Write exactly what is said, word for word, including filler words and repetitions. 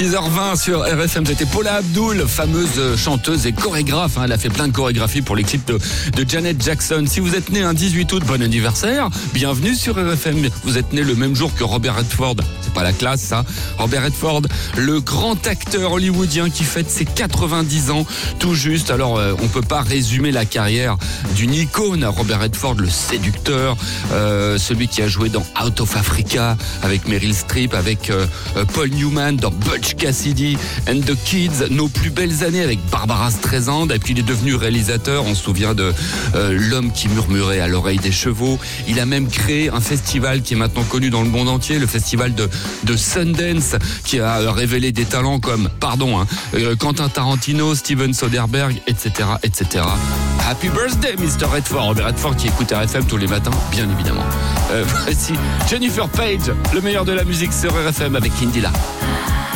six heures vingt sur R F M, c'était Paula Abdul, fameuse chanteuse et chorégraphe. Hein. Elle a fait plein de chorégraphies pour les clips de, de Janet Jackson. Si vous êtes né un dix-huit août, bon anniversaire. Bienvenue sur R F M. Vous êtes né le même jour que Robert Redford. C'est pas la classe, ça. Robert Redford, le grand acteur hollywoodien qui fête ses quatre-vingt-dix ans tout juste. Alors, euh, on peut pas résumer la carrière d'une icône. Robert Redford, le séducteur, euh, celui qui a joué dans Out of Africa avec Meryl Streep, avec euh, Paul Newman dans Butch Cassidy and the Kids, Nos plus belles années avec Barbara Streisand. Et puis il est devenu réalisateur. On se souvient de euh, L'homme qui murmurait à l'oreille des chevaux. Il a même créé un festival qui est maintenant connu dans le monde entier, le festival de, de Sundance, qui a révélé des talents comme, pardon, hein, euh, Quentin Tarantino, Steven Soderbergh, et cetera, et cetera. Happy birthday, mister Redford. Robert Redford qui écoute R F M tous les matins, bien évidemment. Euh, voici Jennifer Page, le meilleur de la musique sur R F M avec Indila.